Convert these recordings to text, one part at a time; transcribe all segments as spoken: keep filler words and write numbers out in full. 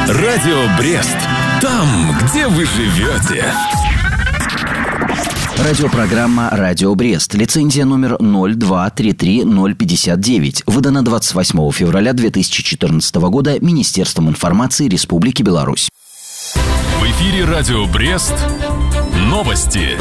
Радио Брест. Там, где вы живете. Радиопрограмма «Радио Брест». Лицензия номер ноль два три три ноль пятьдесят девять. Выдана двадцать восьмого февраля две тысячи четырнадцатого года Министерством информации Республики Беларусь. В эфире «Радио Брест». Новости.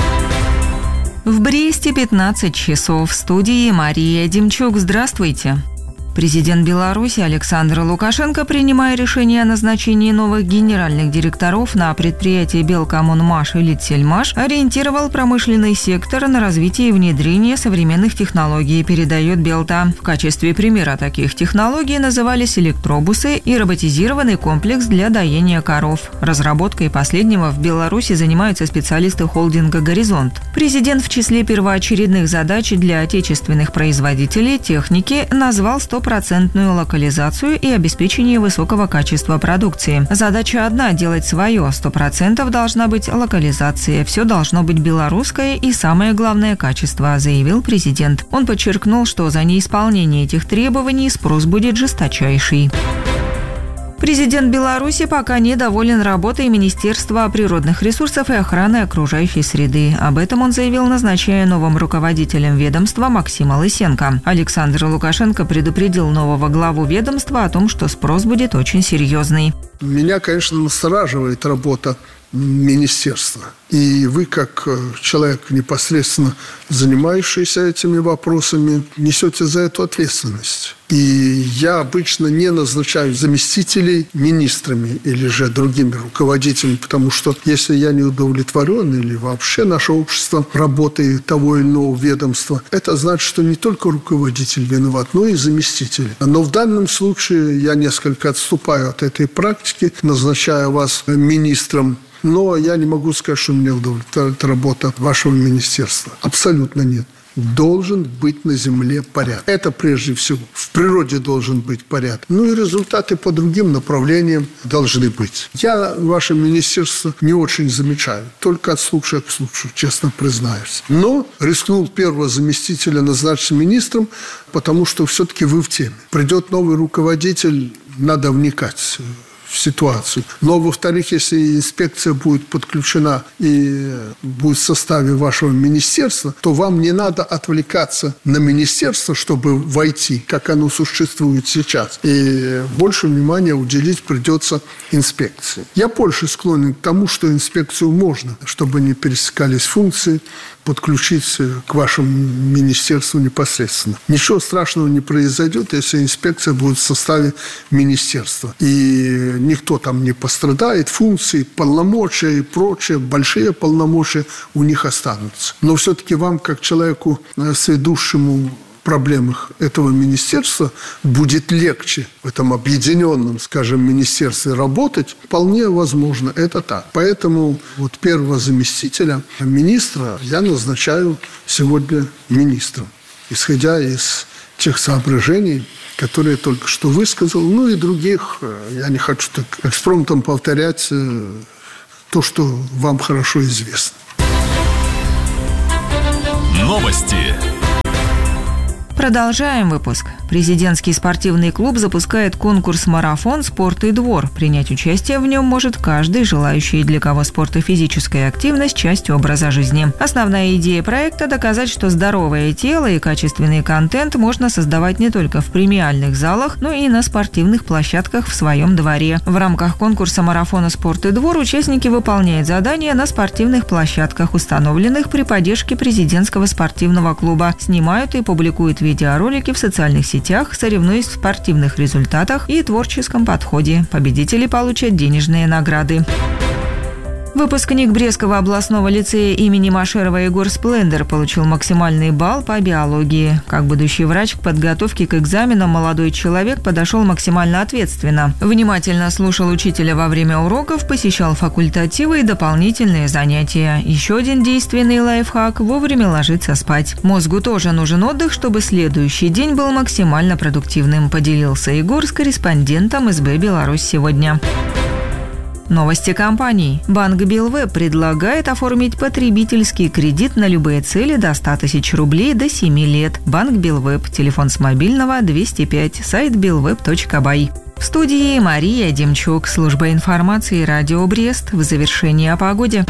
В Бресте пятнадцать часов. В студии Мария Демчук. Здравствуйте. Президент Беларуси Александр Лукашенко, принимая решение о назначении новых генеральных директоров на предприятии Белкоммунмаш и Литсельмаш, ориентировал промышленный сектор на развитие и внедрение современных технологий, передает Белта. В качестве примера таких технологий назывались электробусы и роботизированный комплекс для доения коров. Разработкой последнего в Беларуси занимаются специалисты холдинга «Горизонт». Президент в числе первоочередных задач для отечественных производителей техники назвал стоп стопроцентную локализацию и обеспечение высокого качества продукции. Задача одна – делать свое. Сто процентов должна быть локализация. Все должно быть белорусское и, самое главное, качество, заявил президент. Он подчеркнул, что за неисполнение этих требований спрос будет жесточайший. Президент Беларуси пока недоволен работой Министерства природных ресурсов и охраны окружающей среды. Об этом он заявил, назначая новым руководителем ведомства Максима Лысенко. Александр Лукашенко предупредил нового главу ведомства о том, что спрос будет очень серьезный. Меня, конечно, настораживает работа министерства. И вы, как человек, непосредственно занимающийся этими вопросами, несете за эту ответственность. И я обычно не назначаю заместителей министрами или же другими руководителями, потому что если я не удовлетворен или вообще наше общество работой того или иного ведомства, это значит, что не только руководитель виноват, но и заместитель. Но в данном случае я несколько отступаю от этой практики, назначая вас министром. Но я не могу сказать, что меня удовлетворяет работа вашего министерства. Абсолютно нет. Должен быть на земле порядок. Это прежде всего. В природе должен быть порядок. Ну и результаты по другим направлениям должны быть. Я ваше министерство не очень замечаю. Только от случая к случаю, честно признаюсь. Но рискнул первого заместителя назначить министром, потому что все-таки вы в теме. Придет новый руководитель, надо вникать в ситуацию. Но, во-вторых, если инспекция будет подключена и будет в составе вашего министерства, то вам не надо отвлекаться на министерство, чтобы войти, как оно существует сейчас. И больше внимания уделить придется инспекции. Я больше склонен к тому, что инспекцию можно, чтобы не пересекались функции, подключить к вашему министерству непосредственно. Ничего страшного не произойдет, если инспекция будет в составе министерства. И никто там не пострадает, функции, полномочия и прочее, большие полномочия у них останутся. Но все-таки вам, как человеку, сведущему в проблемах этого министерства, будет легче в этом объединенном, скажем, министерстве работать. Вполне возможно, это так. Поэтому вот первого заместителя министра я назначаю сегодня министром, исходя из тех соображений, которые я только что высказал, ну и других. Я не хочу так экспромтом повторять то, что вам хорошо известно. Новости. Продолжаем выпуск. Президентский спортивный клуб запускает конкурс «Марафон. Спорт и двор». Принять участие в нем может каждый желающий, для кого спорт и физическая активность – часть образа жизни. Основная идея проекта – доказать, что здоровое тело и качественный контент можно создавать не только в премиальных залах, но и на спортивных площадках в своем дворе. В рамках конкурса «Марафона. Спорт и двор» участники выполняют задания на спортивных площадках, установленных при поддержке президентского спортивного клуба, снимают и публикуют видеоролики в социальных сетях, соревнуясь в спортивных результатах и творческом подходе. Победители получат денежные награды. Выпускник Брестского областного лицея имени Машерова Егор Сплендер получил максимальный балл по биологии. Как будущий врач к подготовке к экзаменам молодой человек подошел максимально ответственно. Внимательно слушал учителя во время уроков, посещал факультативы и дополнительные занятия. Еще один действенный лайфхак – вовремя ложиться спать. Мозгу тоже нужен отдых, чтобы следующий день был максимально продуктивным, поделился Егор с корреспондентом эс бэ «Беларусь сегодня». Новости компаний. Банк Белвеб предлагает оформить потребительский кредит на любые цели до ста тысяч рублей до семи лет. Банк Белвеб. Телефон с мобильного двести пять. Сайт белвеб точка бай. В студии Мария Демчук, служба информации «Радио Брест». В завершении о погоде.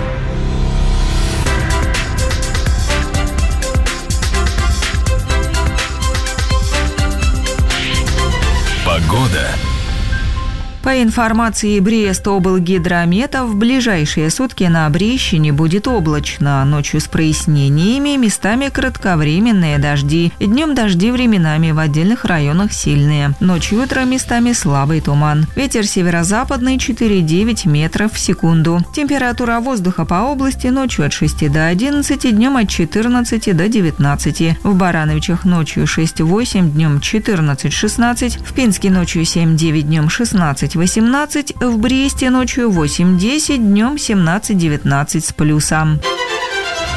Погода. По информации Брест-облгидромета, в ближайшие сутки на Брещине будет облачно. Ночью с прояснениями, местами кратковременные дожди. Днем дожди временами, в отдельных районах сильные. Ночью и утром местами слабый туман. Ветер северо-западный четыре-девять метров в секунду. Температура воздуха по области ночью от шести до одиннадцати, днем от четырнадцати до девятнадцати. В Барановичах ночью шесть-восемь, днем четырнадцать-шестнадцать. В Пинске ночью семь-девять, днем шестнадцать-восемнадцать. В Бресте ночью восемь-десять, днем семнадцать-девятнадцать с плюсом.